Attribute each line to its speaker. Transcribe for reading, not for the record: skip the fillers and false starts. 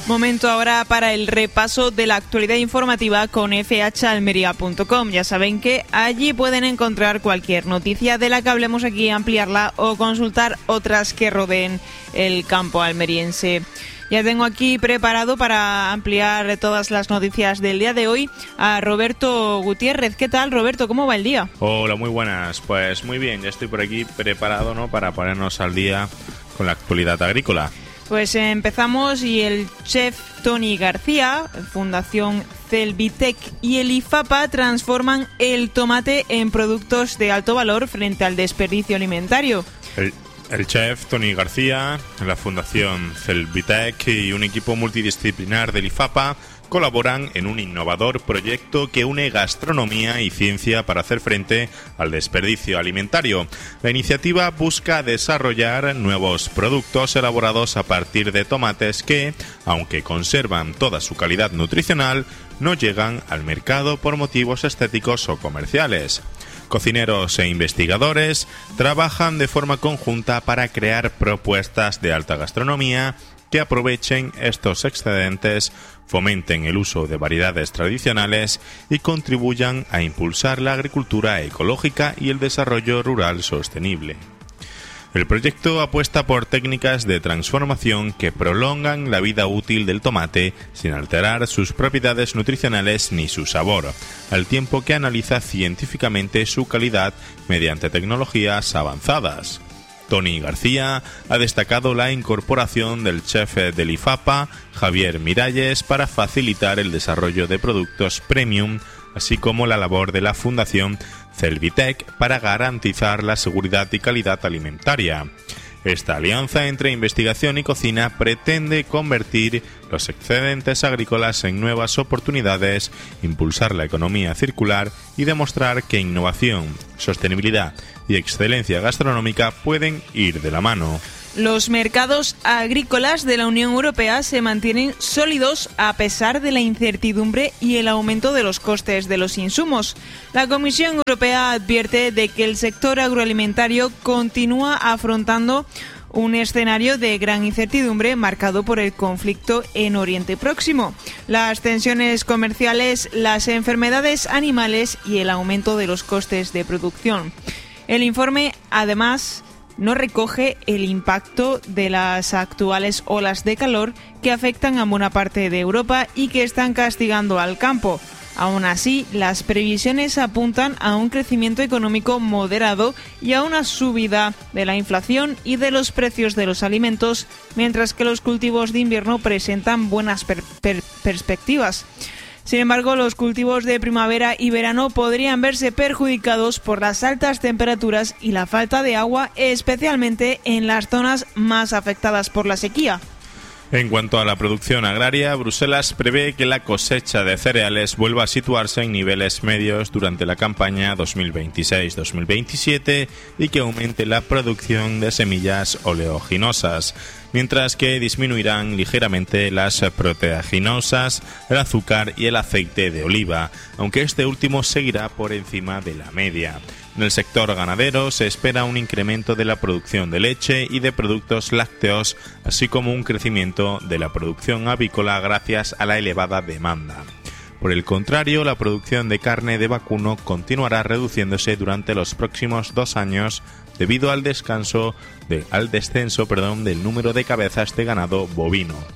Speaker 1: Momento ahora para el repaso de la actualidad informativa con fhalmería.com. Ya saben que allí pueden encontrar cualquier noticia de la que hablemos aquí, ampliarla o consultar otras que rodeen el campo almeriense. Ya tengo aquí preparado para ampliar todas las noticias del día de hoy a Roberto Gutiérrez. ¿Qué tal, Roberto? ¿Cómo va el día?
Speaker 2: Hola, muy buenas. Pues muy bien, ya estoy por aquí preparado, ¿no?, para ponernos al día con la actualidad agrícola.
Speaker 1: Pues empezamos y el chef Tony García, Fundación Celvitec y el IFAPA transforman el tomate en productos de alto valor frente al desperdicio alimentario.
Speaker 2: El chef Tony García, la Fundación Celvitec y un equipo multidisciplinar del IFAPA colaboran en un innovador proyecto que une gastronomía y ciencia para hacer frente al desperdicio alimentario. La iniciativa busca desarrollar nuevos productos elaborados a partir de tomates que, aunque conservan toda su calidad nutricional, no llegan al mercado por motivos estéticos o comerciales. Cocineros e investigadores trabajan de forma conjunta para crear propuestas de alta gastronomía que aprovechen estos excedentes, fomenten el uso de variedades tradicionales y contribuyan a impulsar la agricultura ecológica y el desarrollo rural sostenible. El proyecto apuesta por técnicas de transformación que prolongan la vida útil del tomate sin alterar sus propiedades nutricionales ni su sabor, al tiempo que analiza científicamente su calidad mediante tecnologías avanzadas. Tony García ha destacado la incorporación del chef del IFAPA, Javier Miralles, para facilitar el desarrollo de productos premium, así como la labor de la Fundación Celvitec para garantizar la seguridad y calidad alimentaria. Esta alianza entre investigación y cocina pretende convertir los excedentes agrícolas en nuevas oportunidades, impulsar la economía circular y demostrar que innovación, sostenibilidad y excelencia gastronómica pueden ir de la mano.
Speaker 1: Los mercados agrícolas de la Unión Europea se mantienen sólidos a pesar de la incertidumbre y el aumento de los costes de los insumos. La Comisión Europea advierte de que el sector agroalimentario continúa afrontando un escenario de gran incertidumbre marcado por el conflicto en Oriente Próximo, las tensiones comerciales, las enfermedades animales y el aumento de los costes de producción. El informe, además, no recoge el impacto de las actuales olas de calor que afectan a buena parte de Europa y que están castigando al campo. Aún así, las previsiones apuntan a un crecimiento económico moderado y a una subida de la inflación y de los precios de los alimentos, mientras que los cultivos de invierno presentan buenas perspectivas. Sin embargo, los cultivos de primavera y verano podrían verse perjudicados por las altas temperaturas y la falta de agua, especialmente en las zonas más afectadas por la sequía.
Speaker 2: En cuanto a la producción agraria, Bruselas prevé que la cosecha de cereales vuelva a situarse en niveles medios durante la campaña 2026-2027 y que aumente la producción de semillas oleaginosas, mientras que disminuirán ligeramente las proteaginosas, el azúcar y el aceite de oliva, aunque este último seguirá por encima de la media. En el sector ganadero se espera un incremento de la producción de leche y de productos lácteos, así como un crecimiento de la producción avícola gracias a la elevada demanda. Por el contrario, la producción de carne de vacuno continuará reduciéndose durante los próximos 2 años debido al descenso del número de cabezas de ganado bovino.